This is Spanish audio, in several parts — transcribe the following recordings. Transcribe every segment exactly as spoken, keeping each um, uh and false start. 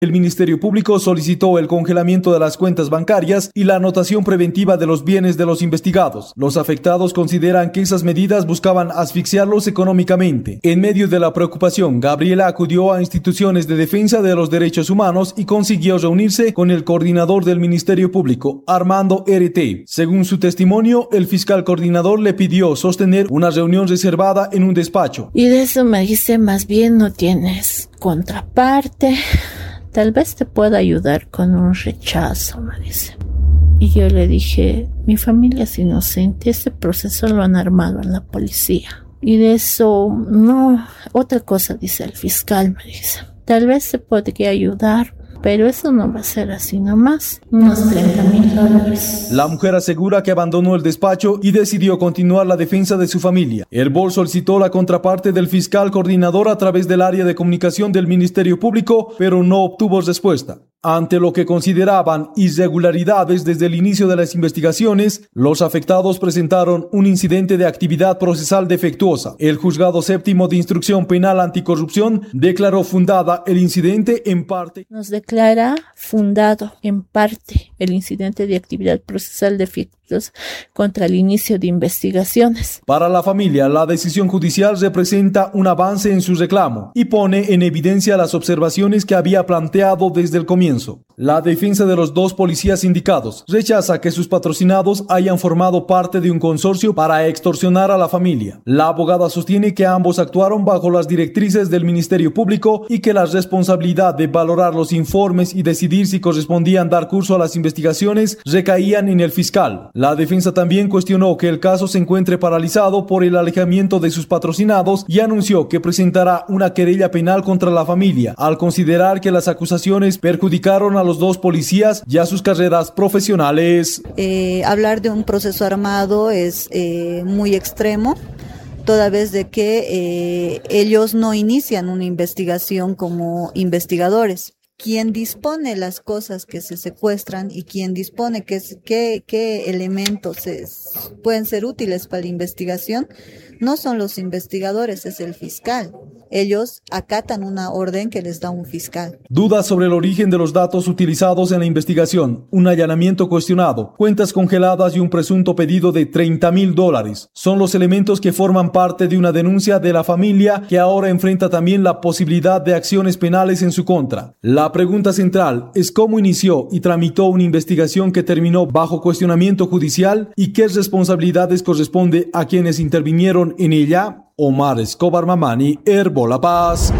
El Ministerio Público solicitó el congelamiento de las cuentas bancarias y la anotación preventiva de los bienes de los investigados. Los afectados consideran que esas medidas buscaban asfixiarlos económicamente. En medio de la preocupación, Gabriela acudió a instituciones de defensa de los derechos humanos y consiguió reunirse con el coordinador del Ministerio Público, Armando R T. Según su testimonio, el fiscal coordinador le pidió sostener una reunión reservada en un despacho. Y de eso me dice, más bien no tienes contraparte. Tal vez te pueda ayudar con un rechazo, me dice. Y yo le dije, mi familia es inocente, este proceso lo han armado en la policía. Y de eso, no, otra cosa dice el fiscal, me dice. Tal vez te podría ayudar, pero eso no va a ser así nomás. Unos treinta mil dólares. La mujer asegura que abandonó el despacho y decidió continuar la defensa de su familia. El B O L solicitó la contraparte del fiscal coordinador a través del área de comunicación del Ministerio Público, pero no obtuvo respuesta. Ante lo que consideraban irregularidades desde el inicio de las investigaciones, los afectados presentaron un incidente de actividad procesal defectuosa. El Juzgado Séptimo de Instrucción Penal Anticorrupción declaró fundada el incidente en parte. Nos declara fundado en parte el incidente de actividad procesal defectuosa contra el inicio de investigaciones. Para la familia, la decisión judicial representa un avance en su reclamo y pone en evidencia las observaciones que había planteado desde el comienzo. La defensa de los dos policías indicados rechaza que sus patrocinados hayan formado parte de un consorcio para extorsionar a la familia. La abogada sostiene que ambos actuaron bajo las directrices del Ministerio Público y que la responsabilidad de valorar los informes y decidir si correspondían dar curso a las investigaciones recaían en el fiscal. La defensa también cuestionó que el caso se encuentre paralizado por el alejamiento de sus patrocinados y anunció que presentará una querella penal contra la familia, al considerar que las acusaciones perjudicaron a los dos policías y a sus carreras profesionales. Eh, hablar de un proceso armado es eh, muy extremo, toda vez de que eh, ellos no inician una investigación como investigadores. Quien dispone las cosas que se secuestran y quien dispone qué que, que elementos es, pueden ser útiles para la investigación no son los investigadores, es el fiscal. Ellos acatan una orden que les da un fiscal. Dudas sobre el origen de los datos utilizados en la investigación, un allanamiento cuestionado, cuentas congeladas y un presunto pedido de treinta mil dólares. Son los elementos que forman parte de una denuncia de la familia que ahora enfrenta también la posibilidad de acciones penales en su contra. La pregunta central es cómo inició y tramitó una investigación que terminó bajo cuestionamiento judicial y qué responsabilidades corresponde a quienes intervinieron en ella. Omar Escobar Mamani, Herbo La Paz.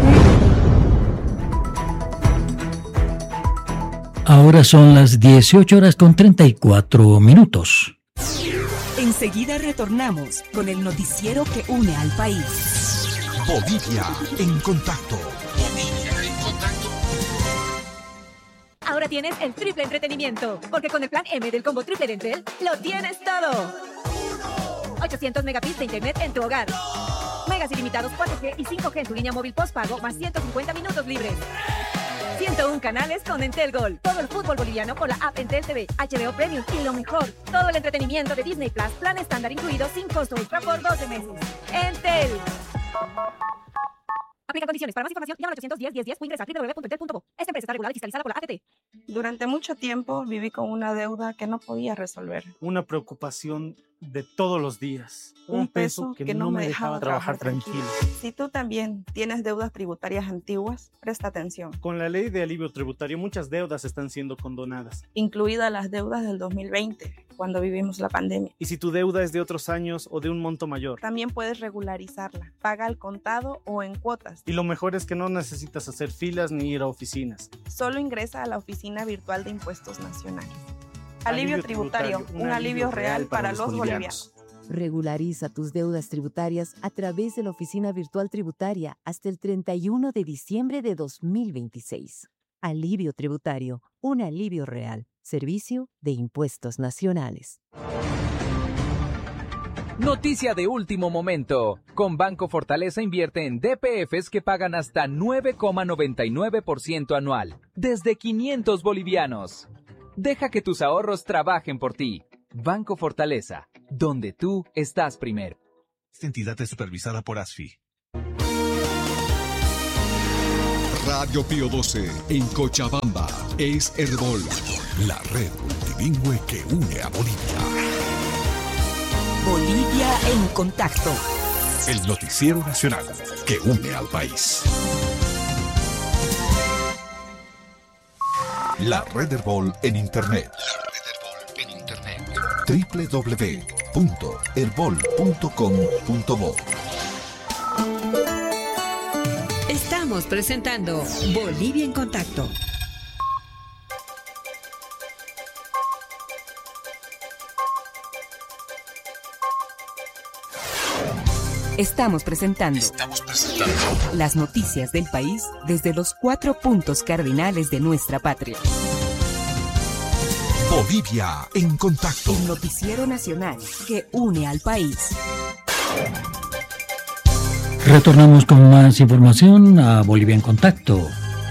Ahora son las dieciocho horas con treinta y cuatro minutos. Enseguida retornamos con el noticiero que une al país. Bolivia en contacto. Bolivia en contacto. Ahora tienes el triple entretenimiento, porque con el plan M del combo triple de Entel lo tienes todo. ochocientos megabits de internet en tu hogar. Megas ilimitados cuatro G y cinco G en tu línea móvil postpago más ciento cincuenta minutos libres. ciento uno canales con Entel Gold. Todo el fútbol boliviano con la app Entel T V, H B O Premium y lo mejor, todo el entretenimiento de Disney Plus, plan estándar incluido sin costo extra por doce meses. Entel. Aplica condiciones. Para más información, llama al ochocientos diez, diez, diez o ingresa a doble u doble u doble u punto entel punto co. Esta empresa está regulada y fiscalizada por la A T T. Durante mucho tiempo viví con una deuda que no podía resolver. Una preocupación de todos los días. Un, Un peso, peso que, que no, no me dejaba, dejaba trabajar tranquilo. tranquilo. Si tú también tienes deudas tributarias antiguas, presta atención. Con la ley de alivio tributario, muchas deudas están siendo condonadas. Incluidas las deudas del dos mil veinte, cuando vivimos la pandemia. Y si tu deuda es de otros años o de un monto mayor, también puedes regularizarla. Paga al contado o en cuotas. Y lo mejor es que no necesitas hacer filas ni ir a oficinas. Solo ingresa a la Oficina Virtual de Impuestos Nacionales. Alivio, alivio tributario, tributario, un alivio real para, para los bolivianos. Regulariza tus deudas tributarias a través de la Oficina Virtual Tributaria hasta el treinta y uno de diciembre de dos mil veintiséis. Alivio tributario, un alivio real. Servicio de Impuestos Nacionales. Noticia de último momento. Con Banco Fortaleza invierte en D P Efes que pagan hasta nueve coma noventa y nueve por ciento anual, desde quinientos bolivianos. Deja que tus ahorros trabajen por ti. Banco Fortaleza, donde tú estás primero. Esta entidad es supervisada por A S F I. Radio Pío doce en Cochabamba es Herbol, la red multilingüe que une a Bolivia. Bolivia en contacto. El noticiero nacional que une al país. La red Herbol en Internet. La red Herbol en Internet. doble u doble u doble u punto herbol punto com punto bo. Estamos presentando Bolivia en Contacto. Estamos presentando, Estamos presentando las noticias del país desde los cuatro puntos cardinales de nuestra patria. Bolivia en Contacto. El noticiero nacional que une al país. Retornamos con más información a Bolivia en Contacto.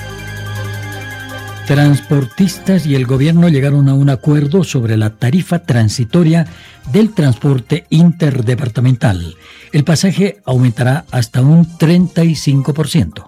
Transportistas y el gobierno llegaron a un acuerdo sobre la tarifa transitoria del transporte interdepartamental. El pasaje aumentará hasta un treinta y cinco por ciento.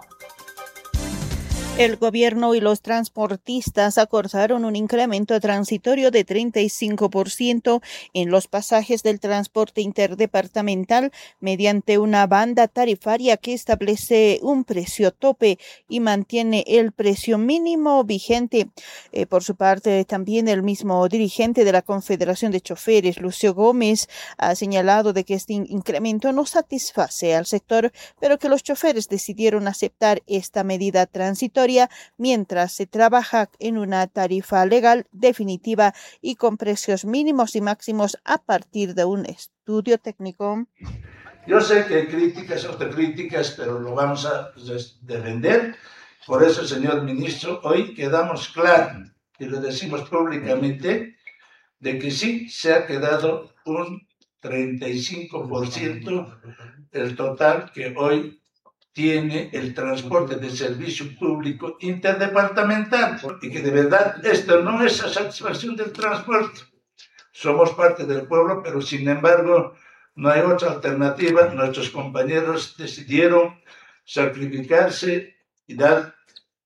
El gobierno y los transportistas acordaron un incremento transitorio de treinta y cinco por ciento en los pasajes del transporte interdepartamental mediante una banda tarifaria que establece un precio tope y mantiene el precio mínimo vigente. Eh, por su parte, también el mismo dirigente de la Confederación de Choferes, Lucio Gómez, ha señalado de que este incremento no satisface al sector, pero que los choferes decidieron aceptar esta medida transitoria mientras se trabaja en una tarifa legal definitiva y con precios mínimos y máximos a partir de un estudio técnico. Yo sé que hay críticas, autocríticas, pero lo vamos a defender. Por eso, señor ministro, hoy quedamos claros y lo decimos públicamente de que sí se ha quedado un treinta y cinco por ciento el total que hoy tiene el transporte de servicio público interdepartamental, y que de verdad esto no es la satisfacción del transporte. Somos parte del pueblo, pero sin embargo no hay otra alternativa. Nuestros compañeros decidieron sacrificarse y dar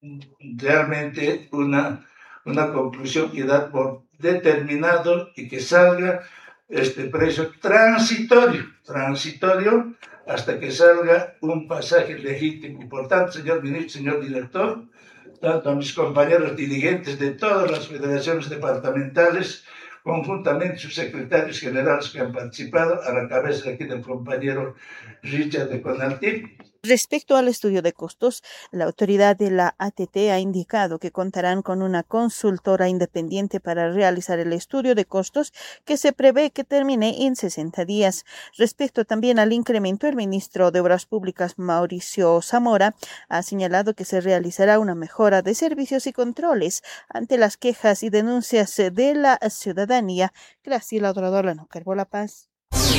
realmente una, una conclusión y dar por determinado y que salga este precio transitorio, transitorio, hasta que salga un pasaje legítimo. Y por tanto, señor ministro, señor director, tanto a mis compañeros dirigentes de todas las federaciones departamentales, conjuntamente sus secretarios generales que han participado, a la cabeza aquí del compañero Richard de Conaltip. Respecto al estudio de costos, la autoridad de la A T T ha indicado que contarán con una consultora independiente para realizar el estudio de costos que se prevé que termine en sesenta días. Respecto también al incremento, el ministro de Obras Públicas, Mauricio Zamora, ha señalado que se realizará una mejora de servicios y controles ante las quejas y denuncias de la ciudadanía. Graciela Dorador, La Nocarbo, La Paz.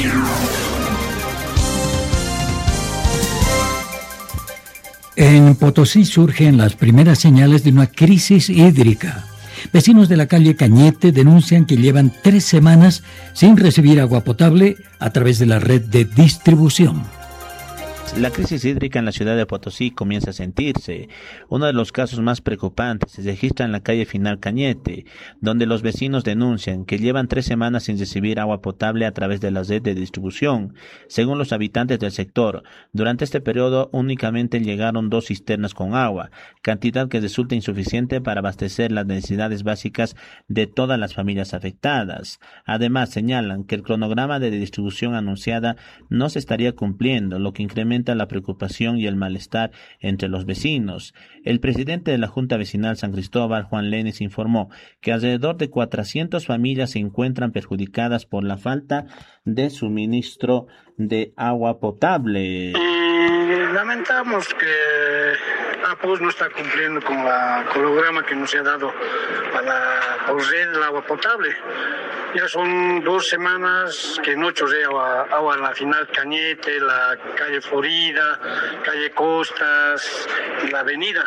En Potosí surgen las primeras señales de una crisis hídrica. Vecinos de la calle Cañete denuncian que llevan tres semanas sin recibir agua potable a través de la red de distribución. La crisis hídrica en la ciudad de Potosí comienza a sentirse. Uno de los casos más preocupantes se registra en la calle Final Cañete, donde los vecinos denuncian que llevan tres semanas sin recibir agua potable a través de la red de distribución. Según los habitantes del sector, durante este periodo únicamente llegaron dos cisternas con agua, cantidad que resulta insuficiente para abastecer las necesidades básicas de todas las familias afectadas. Además, señalan que el cronograma de distribución anunciada no se estaría cumpliendo, lo que incrementa la preocupación y el malestar entre los vecinos. El presidente de la Junta Vecinal San Cristóbal, Juan Lenis, informó que alrededor de cuatrocientas familias se encuentran perjudicadas por la falta de suministro de agua potable. Y lamentamos que APUS no está cumpliendo con el cronograma que nos ha dado para por red el agua potable. Ya son dos semanas que no chorrea agua, agua en la Final Cañete, la calle Florida, calle Costas y la avenida.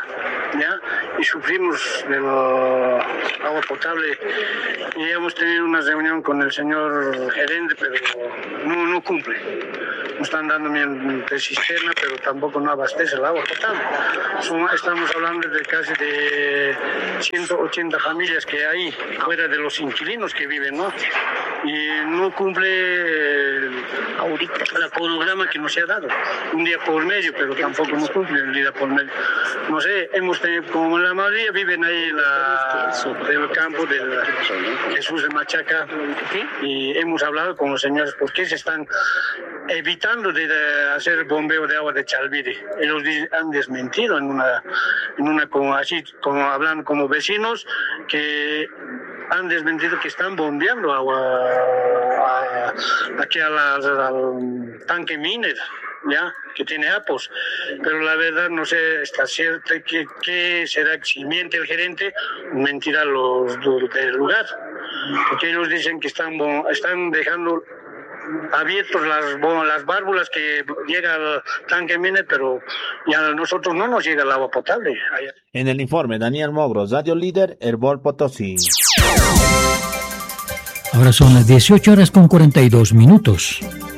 ¿ya? Y sufrimos de la agua potable y hemos tenido una reunión con el señor gerente, pero no, no cumple. Nos están dando bien de cisterna, pero tampoco no abastece el agua potable. Estamos hablando de casi de ciento ochenta familias que hay fuera de los inquilinos que viven, ¿no? Y no cumple el, ahorita el programa que nos ha dado, un día por medio, pero tampoco nos cumple el día por medio. No sé, hemos tenido, como la mayoría viven ahí en la, del campo de Jesús de Machaca, y hemos hablado con los señores por qué se están evitando de, de hacer bombeo de agua de Chalviri. Ellos han desmentido en una, en una como así, como hablan como vecinos, que han desmentido que están bombeando agua a, aquí a la, al tanque Miner, ya, que tiene apos, pero la verdad no sé, está cierto que, que será, si miente el gerente, mentirá los, los del lugar, porque ellos dicen que están, están dejando abiertos las, bueno, las válvulas que llega al tanque Miner, pero ya a nosotros no nos llega el agua potable. En el informe, Daniel Mogros, Radio Líder, Herbol Potosí. Ahora son las dieciocho horas con cuarenta y dos minutos.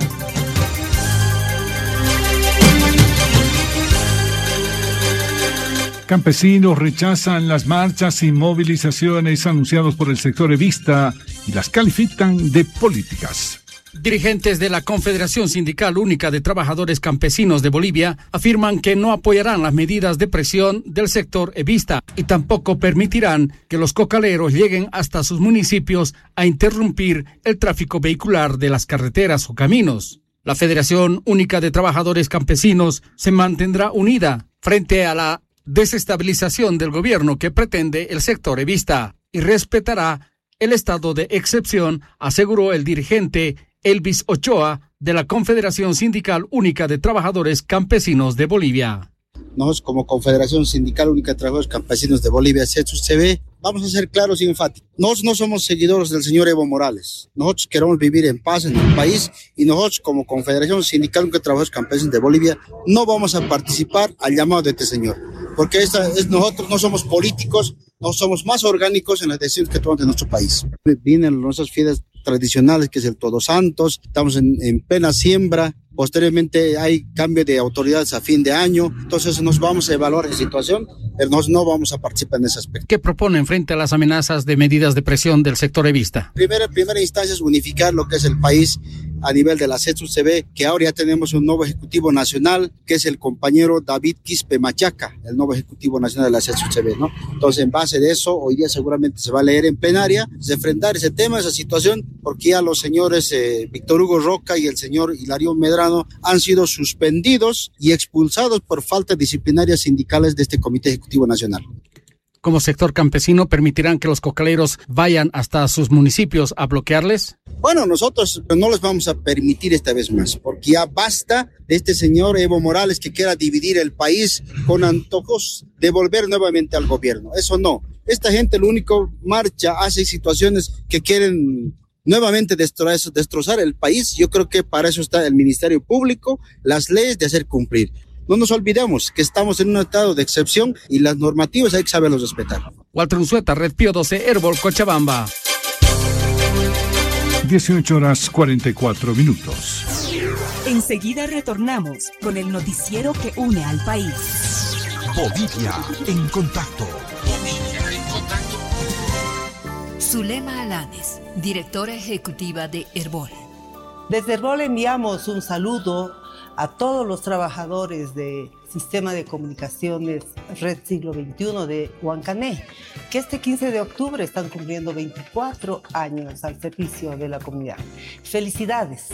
Campesinos rechazan las marchas y movilizaciones anunciadas por el sector evista y las califican de políticas. Dirigentes de la Confederación Sindical Única de Trabajadores Campesinos de Bolivia afirman que no apoyarán las medidas de presión del sector evista y tampoco permitirán que los cocaleros lleguen hasta sus municipios a interrumpir el tráfico vehicular de las carreteras o caminos. La Federación Única de Trabajadores Campesinos se mantendrá unida frente a la desestabilización del gobierno que pretende el sector evista y respetará el estado de excepción, aseguró el dirigente Elvis Ochoa de la Confederación Sindical Única de Trabajadores Campesinos de Bolivia. Nosotros como Confederación Sindical Única de Trabajadores Campesinos de Bolivia, C E T U S B, vamos a ser claros y enfáticos. Nosotros no somos seguidores del señor Evo Morales. Nosotros queremos vivir en paz en el país y nosotros como Confederación Sindical Única de Trabajadores Campesinos de Bolivia no vamos a participar al llamado de este señor. Porque esta es, nosotros no somos políticos, no somos más orgánicos en las decisiones que tomamos en nuestro país. Vienen nuestras fiestas tradicionales, que es el Todos Santos, estamos en, en plena siembra, posteriormente hay cambio de autoridades a fin de año, entonces nos vamos a evaluar la situación, pero nos, no vamos a participar en ese aspecto. ¿Qué proponen frente a las amenazas de medidas de presión del sector evista? Primera, primera instancia es unificar lo que es el país a nivel de la C E T U S B, que ahora ya tenemos un nuevo ejecutivo nacional, que es el compañero David Quispe Machaca, el nuevo ejecutivo nacional de la C E T U S B, ¿no? Entonces, en base de eso, hoy día seguramente se va a leer en plenaria, se enfrentar ese tema, esa situación, porque ya los señores eh, Víctor Hugo Roca y el señor Hilario Medrano han sido suspendidos y expulsados por faltas disciplinarias sindicales de este Comité Ejecutivo Nacional. ¿Como sector campesino permitirán que los cocaleros vayan hasta sus municipios a bloquearles? Bueno, nosotros no les vamos a permitir esta vez más, porque ya basta de este señor Evo Morales que quiera dividir el país con antojos de volver nuevamente al gobierno. Eso no. Esta gente lo único marcha, hace situaciones que quieren nuevamente destrozar, destrozar el país. Yo creo que para eso está el Ministerio Público, las leyes de hacer cumplir. No nos olvidemos que estamos en un estado de excepción y las normativas hay que saberlos respetar. Walter Unzueta, Red Pío doce, Herbol, Cochabamba. dieciocho horas cuarenta y cuatro minutos. Enseguida retornamos con el noticiero que une al país. Bolivia en contacto. Zulema Alanes, directora ejecutiva de Herbol. Desde Herbol enviamos un saludo a todos los trabajadores de Sistema de Comunicaciones Red Siglo veintiuno de Huancané, que este quince de octubre están cumpliendo veinticuatro años al servicio de la comunidad. ¡Felicidades!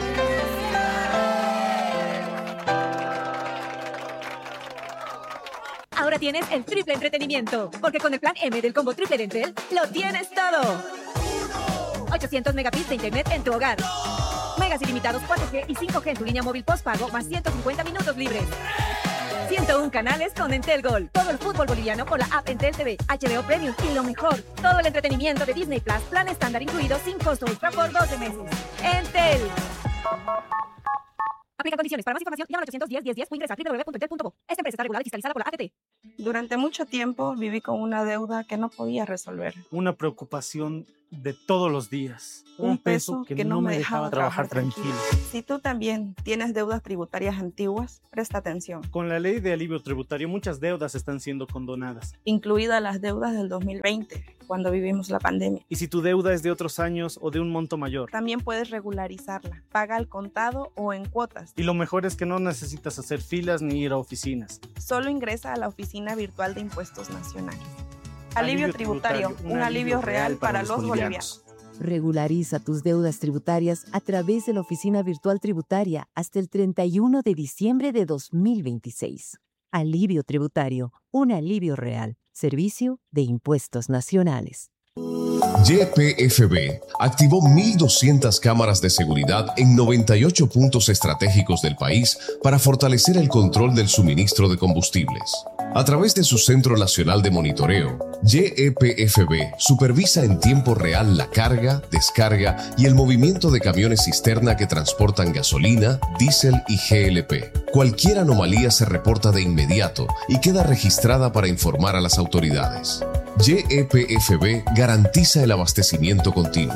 Ahora tienes el triple entretenimiento, porque con el plan M del combo triple de Entel, lo tienes todo. ochocientos megabits de internet en tu hogar. Megas ilimitados cuatro G y cinco G en tu línea móvil postpago, más ciento cincuenta minutos libres. ciento uno canales con Entel Gold. Todo el fútbol boliviano con la app Entel T V, H B O Premium y lo mejor, todo el entretenimiento de Disney Plus, plan estándar incluido sin costo extra por doce meses. Entel. Aplica condiciones. Para más información, llama al ochocientos diez, diez, diez o ingresa a doble u doble u doble u punto entel punto bo. Esta empresa está regulada y fiscalizada por la A T T. Durante mucho tiempo viví con una deuda que no podía resolver. Una preocupación de todos los días. Un, Un peso, peso que, que no me dejaba, dejaba trabajar tranquilo. tranquilo. Si tú también tienes deudas tributarias antiguas, presta atención. Con la ley de alivio tributario, muchas deudas están siendo condonadas. Incluidas las deudas del dos mil veinte, cuando vivimos la pandemia. Y si tu deuda es de otros años o de un monto mayor, también puedes regularizarla. Paga al contado o en cuotas. Y lo mejor es que no necesitas hacer filas ni ir a oficinas. Solo ingresa a la Oficina Virtual de Impuestos Nacionales. Alivio, alivio tributario, tributario, un, un alivio real para, para los bolivianos. bolivianos. Regulariza tus deudas tributarias a través de la Oficina Virtual Tributaria hasta el treinta y uno de diciembre de dos mil veintiséis. Alivio tributario, un alivio real. Servicio de Impuestos Nacionales. Y P F B activó mil doscientas cámaras de seguridad en noventa y ocho puntos estratégicos del país para fortalecer el control del suministro de combustibles. A través de su Centro Nacional de Monitoreo, Y P F B supervisa en tiempo real la carga, descarga y el movimiento de camiones cisterna que transportan gasolina, diésel y G L P. Cualquier anomalía se reporta de inmediato y queda registrada para informar a las autoridades. Y P F B garantiza el abastecimiento continuo.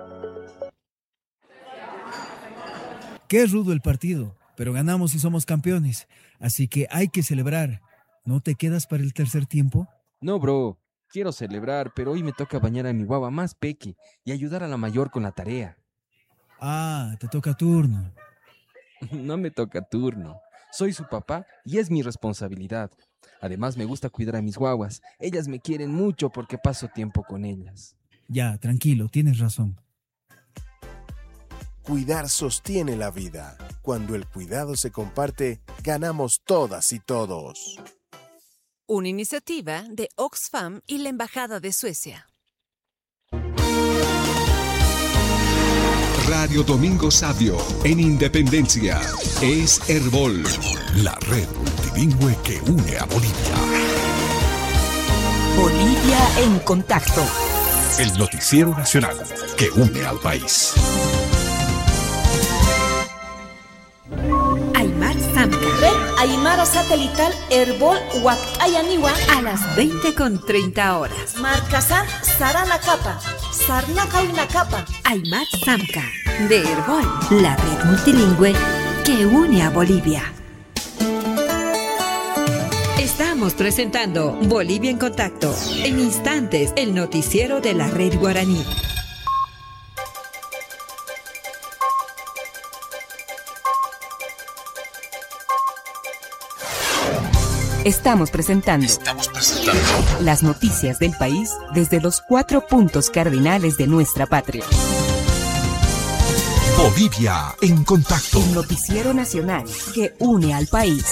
Qué rudo el partido, pero ganamos y somos campeones, así que hay que celebrar. ¿No te quedas para el tercer tiempo? No, bro. Quiero celebrar, pero hoy me toca bañar a mi guagua más peque y ayudar a la mayor con la tarea. Ah, te toca turno. No me toca turno. Soy su papá y es mi responsabilidad. Además, me gusta cuidar a mis guaguas. Ellas me quieren mucho porque paso tiempo con ellas. Ya, tranquilo, tienes razón. Cuidar sostiene la vida. Cuando el cuidado se comparte, ganamos todas y todos. Una iniciativa de Oxfam y la Embajada de Suecia. Radio Domingo Sabio, en Independencia, es Herbol, la red multilingüe que une a Bolivia. Bolivia en contacto. El noticiero nacional que une al país. Aymar Samca. Red Aymara Satelital Herbol Huacayaniwa. A las veinte con treinta horas. Marcasan Sarana Capa. Sarnacaina Capa. Aymar Samca. De Herbol, la red multilingüe que une a Bolivia. Estamos presentando Bolivia en Contacto. En instantes, el noticiero de la red guaraní. Estamos presentando, Estamos presentando las noticias del país desde los cuatro puntos cardinales de nuestra patria. Bolivia en Contacto. El noticiero nacional que une al país.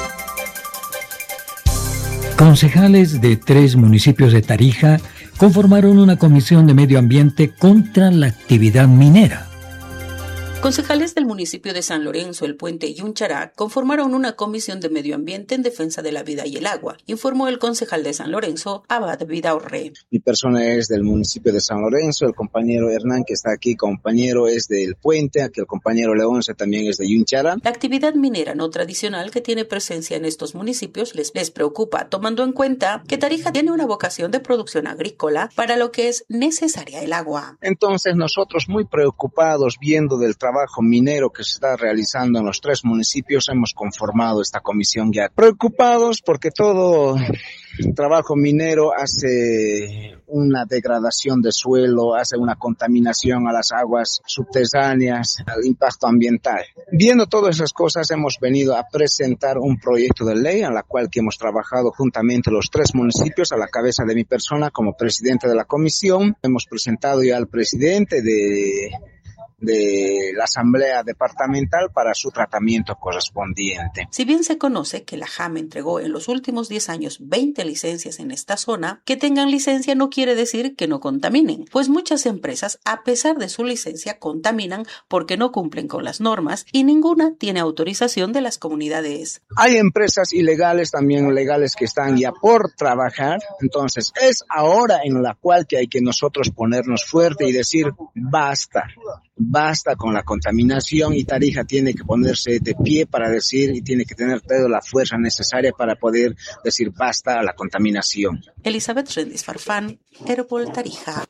Concejales de tres municipios de Tarija conformaron una comisión de medio ambiente contra la actividad minera. Concejales del municipio de San Lorenzo, El Puente y Hunchará conformaron una comisión de medio ambiente en defensa de la vida y el agua, informó el concejal de San Lorenzo, Abad Vidaurre. Mi persona es del municipio de San Lorenzo, el compañero Hernán que está aquí, compañero es del Puente, aquí el compañero Leonce también es de Hunchará. La actividad minera no tradicional que tiene presencia en estos municipios les, les preocupa, tomando en cuenta que Tarija tiene una vocación de producción agrícola para lo que es necesaria el agua. Entonces nosotros muy preocupados viendo del trabajo trabajo minero que se está realizando en los tres municipios, hemos conformado esta comisión ya. Preocupados porque todo trabajo minero hace una degradación de suelo, hace una contaminación a las aguas subterráneas, al impacto ambiental. Viendo todas esas cosas, hemos venido a presentar un proyecto de ley en la cual que hemos trabajado juntamente los tres municipios a la cabeza de mi persona como presidente de la comisión. Hemos presentado ya al presidente de de la Asamblea Departamental para su tratamiento correspondiente. Si bien se conoce que la JAME entregó en los últimos diez años veinte licencias en esta zona, que tengan licencia no quiere decir que no contaminen, pues muchas empresas, a pesar de su licencia, contaminan porque no cumplen con las normas y ninguna tiene autorización de las comunidades. Hay empresas ilegales, también legales, que están ya por trabajar, entonces es ahora en la cual que hay que nosotros ponernos fuerte y decir basta. basta con la contaminación y Tarija tiene que ponerse de pie para decir y tiene que tener toda la fuerza necesaria para poder decir basta a la contaminación. Elizabeth Rendis Farfán, Herbol Tarija.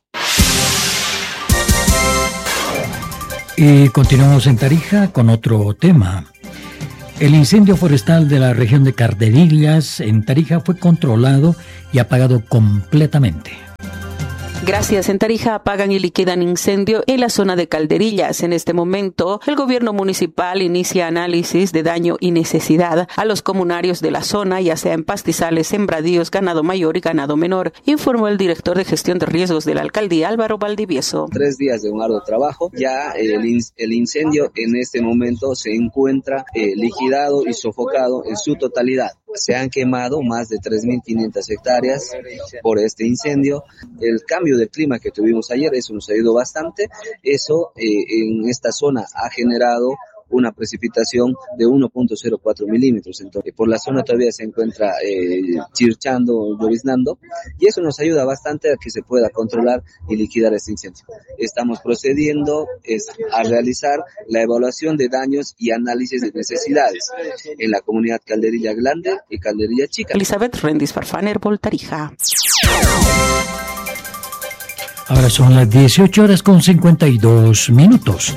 Y continuamos en Tarija con otro tema. El incendio forestal de la región de Calderillas en Tarija fue controlado y apagado completamente. Gracias. En Tarija apagan y liquidan incendio en la zona de Calderillas. En este momento, el gobierno municipal inicia análisis de daño y necesidad a los comunarios de la zona, ya sea en pastizales, sembradíos, ganado mayor y ganado menor, informó el director de gestión de riesgos de la alcaldía, Álvaro Valdivieso. Tres días de un arduo trabajo. Ya el, in- el incendio en este momento se encuentra eh, liquidado y sofocado en su totalidad. Se han quemado más de tres mil quinientas hectáreas por este incendio. El cambio de clima que tuvimos ayer, eso nos ayudó bastante. Eso eh, en esta zona ha generado una precipitación de uno punto cero cuatro milímetros. Entonces, por la zona todavía se encuentra eh, chirchando, lloviznando, y eso nos ayuda bastante a que se pueda controlar y liquidar este incendio. Estamos procediendo es, a realizar la evaluación de daños y análisis de necesidades en la comunidad Calderilla Grande y Calderilla Chica. Elizabeth Rendis Farfán, Herbol Tarija. Ahora son las dieciocho horas con cincuenta y dos minutos.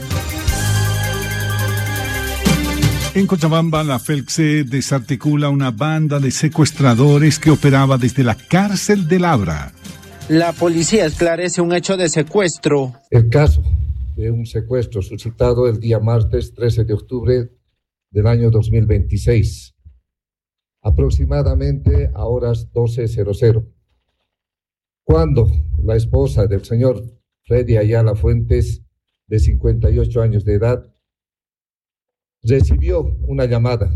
En Cochabamba, la FELCSE desarticula una banda de secuestradores que operaba desde la cárcel de Labra. La policía esclarece un hecho de secuestro. El caso de un secuestro suscitado el día martes trece de octubre del año dos mil veintiséis, aproximadamente a horas doce cero cero, cuando la esposa del señor Freddy Ayala Fuentes, de cincuenta y ocho años de edad, recibió una llamada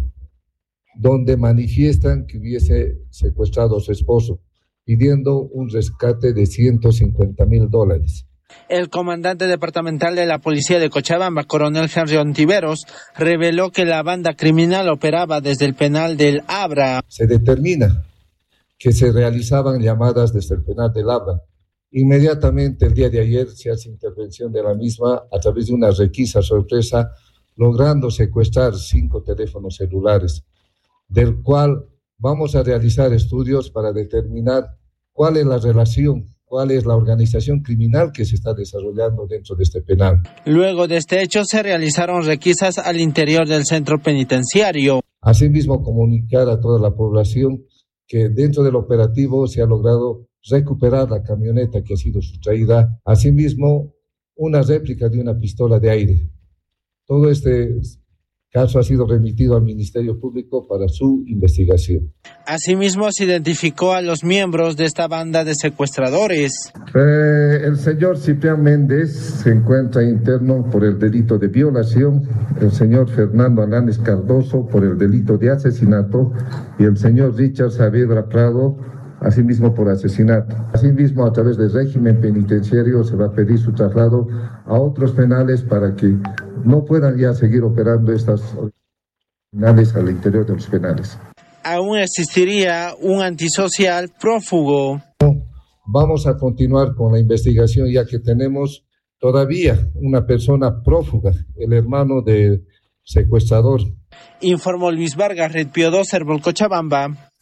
donde manifiestan que hubiese secuestrado a su esposo, pidiendo un rescate de ciento cincuenta mil dólares. El comandante departamental de la policía de Cochabamba, coronel Henry Ontiveros, reveló que la banda criminal operaba desde el penal del Abra. Se determina que se realizaban llamadas desde el penal del Abra. Inmediatamente el día de ayer se hace intervención de la misma a través de una requisa sorpresa, logrando secuestrar cinco teléfonos celulares, del cual vamos a realizar estudios para determinar cuál es la relación, cuál es la organización criminal que se está desarrollando dentro de este penal. Luego de este hecho se realizaron requisas al interior del centro penitenciario. Asimismo, comunicar a toda la población que dentro del operativo se ha logrado recuperar la camioneta que ha sido sustraída, asimismo una réplica de una pistola de aire. Todo este caso ha sido remitido al Ministerio Público para su investigación. Asimismo, se identificó a los miembros de esta banda de secuestradores. Eh, el señor Ciprián Méndez se encuentra interno por el delito de violación, el señor Fernando Alanes Cardoso por el delito de asesinato y el señor Richard Saavedra Prado, asimismo por asesinato. Asimismo, a través del régimen penitenciario se va a pedir su traslado a otros penales para que no puedan ya seguir operando estas penales al interior de los penales. Aún existiría un antisocial prófugo. Vamos a continuar con la investigación ya que tenemos todavía una persona prófuga, el hermano del secuestrador. Informó Luis Vargas, Red Pío dos, Herbol Cochabamba.